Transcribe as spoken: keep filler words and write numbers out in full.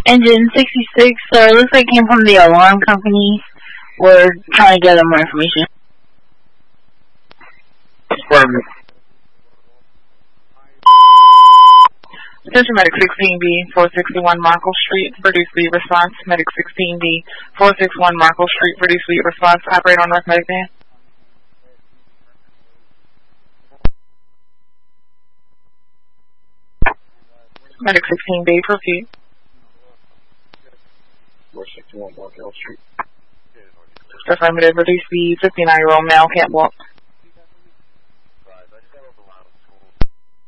Engine sixty-six, sir. It looks like it came from the alarm company. We're trying to gather more information. Affirmative. Attention Medic sixteen B, four sixty-one Markle Street, British Speed Response. Medic sixteen B, four sixty-one Markle Street, British Speed Response. Operate on North Medic Van. Medic sixteen B, proceed. four sixty-one Markle Street. Affirmative, British Speed, fifty-nine year old male, can't walk.